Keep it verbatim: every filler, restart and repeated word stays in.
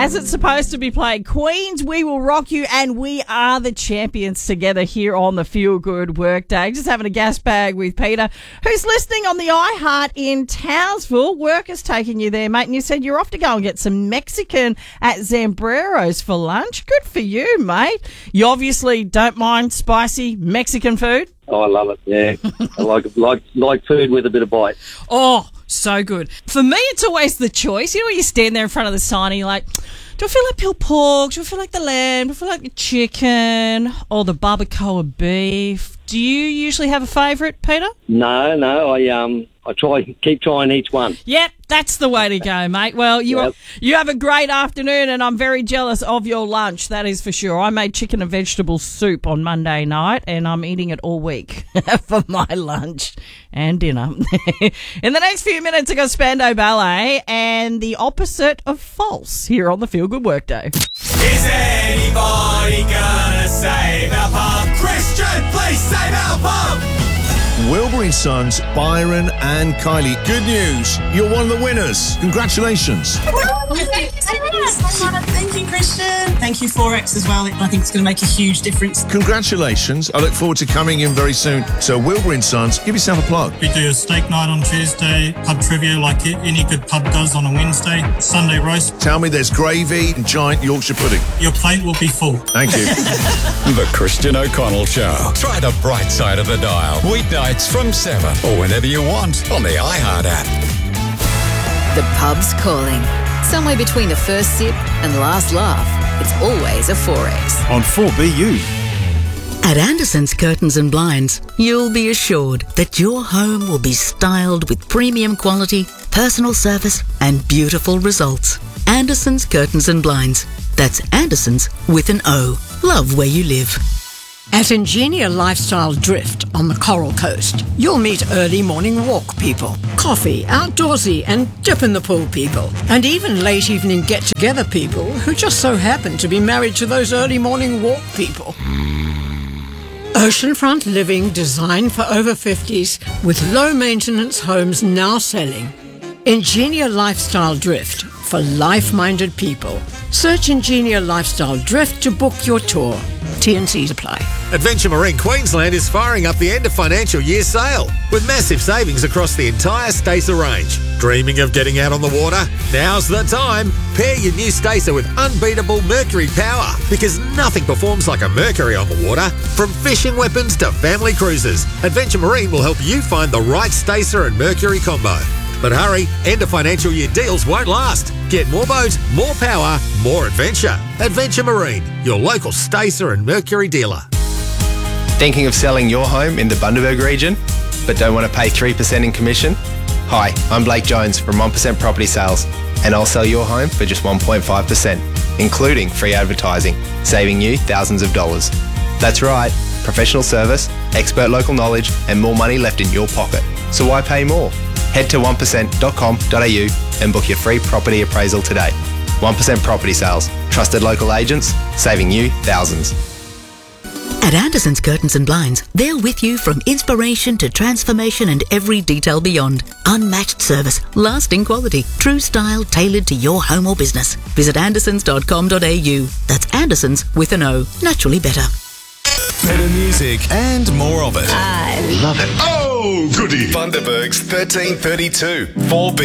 as it's supposed to be played. Queens, we will rock you, and we are the champions together here on the Feel Good Workday. Just having a gas bag with Peter, who's listening on the iHeart in Townsville. Work has taken you there, mate, and you said you're off to go and get some Mexican at Zambrero's for lunch. Good for you, mate. You obviously don't mind spicy Mexican food. Oh, I love it, yeah. I like like like food with a bit of bite. Oh, so good. For me, it's always the choice. You know, when you stand there in front of the sign and you're like, do I feel like pulled pork? Do I feel like the lamb? Do I feel like the chicken? Or the barbacoa beef? Do you usually have a favourite, Peter? No, no, I um I try keep trying each one. Yep, that's the way to go, mate. Well, you Yep. you have a great afternoon, and I'm very jealous of your lunch, that is for sure. I made chicken and vegetable soup on Monday night, and I'm eating it all week for my lunch and dinner. In the next few minutes, I got Spando Ballet and the opposite of false here on the Feel Good Workday. Is anybody gonna save our pub? Christian, please save our pub! Wilbur and Sons, Byron and Kylie. Good news, you're one of the winners. Congratulations. Thank you, Christian. Thank you, Forex, as well. I think it's going to make a huge difference. Congratulations. I look forward to coming in very soon. So Wilbur and Sons, give yourself a plug. We do a steak night on Tuesday, pub trivia like any good pub does on a Wednesday, Sunday roast. Tell me there's gravy and giant Yorkshire pudding. Your plate will be full. Thank you. The Christian O'Connell Show. Try the bright side of the dial. Weeknights from seven or whenever you want on the iHeart app. The pub's calling. Somewhere between the first sip and last laugh, it's always a Forex. On four B U. At Anderson's Curtains and Blinds, you'll be assured that your home will be styled with premium quality, personal service and beautiful results. Anderson's Curtains and Blinds. That's Anderson's with an O. Love where you live. At Ingenia Lifestyle Drift on the Coral Coast, you'll meet early morning walk people, coffee, outdoorsy and dip in the pool people, and even late evening get-together people who just so happen to be married to those early morning walk people. Oceanfront living designed for over fifties with low-maintenance homes now selling. Ingenia Lifestyle Drift for life-minded people. Search Ingenia Lifestyle Drift to book your tour. T and C's apply. Adventure Marine Queensland is firing up the end of financial year sale with massive savings across the entire Stacer range. Dreaming of getting out on the water? Now's the time. Pair your new Stacer with unbeatable Mercury power because nothing performs like a Mercury on the water. From fishing weapons to family cruises, Adventure Marine will help you find the right Stacer and Mercury combo. But hurry, end of financial year deals won't last. Get more boat, more power, more adventure. Adventure Marine, your local Stacer and Mercury dealer. Thinking of selling your home in the Bundaberg region, but don't want to pay three percent in commission? Hi, I'm Blake Jones from one percent Property Sales, and I'll sell your home for just one point five percent, including free advertising, saving you thousands of dollars. That's right, professional service, expert local knowledge, and more money left in your pocket. So why pay more? Head to one percent dot com dot a u and book your free property appraisal today. one percent Property Sales. Trusted local agents, saving you thousands. At Anderson's Curtains and Blinds, they're with you from inspiration to transformation and every detail beyond. Unmatched service, lasting quality, true style tailored to your home or business. Visit andersons dot com dot a u. That's Andersons with an O. Naturally better. Better music and more of it. I love it. Oh, goody. Bundaberg's thirteen thirty-two. four B